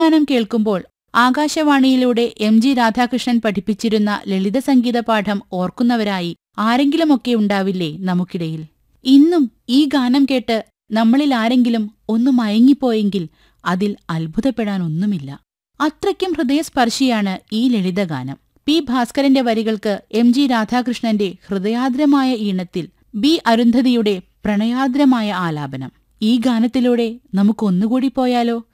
ഗാനം കേൾക്കുമ്പോൾ ആകാശവാണിയിലൂടെ എം.ജി. രാധാകൃഷ്ണൻ പഠിപ്പിച്ചിരുന്ന ലളിത സംഗീത പാഠം ഓർക്കുന്നവരായി ആരെങ്കിലുമൊക്കെ ഉണ്ടാവില്ലേ നമുക്കിടയിൽ? ഇന്നും ഈ ഗാനം കേട്ട് നമ്മളിൽ ആരെങ്കിലും ഒന്ന് മയങ്ങിപ്പോയെങ്കിൽ അതിൽ അത്ഭുതപ്പെടാനൊന്നുമില്ല. അത്രയ്ക്കും ഹൃദയസ്പർശിയാണ് ഈ ലളിതഗാനം. പി. ഭാസ്കരന്റെ വരികൾക്ക് എം.ജി. രാധാകൃഷ്ണന്റെ ഹൃദയാർദ്രമായ ഈണത്തിൽ ബി. അരുന്ധതിയുടെ പ്രണയാർദ്രമായ ആലാപനം. ഈ ഗാനത്തിലൂടെ നമുക്കൊന്നുകൂടി പോയാലോ?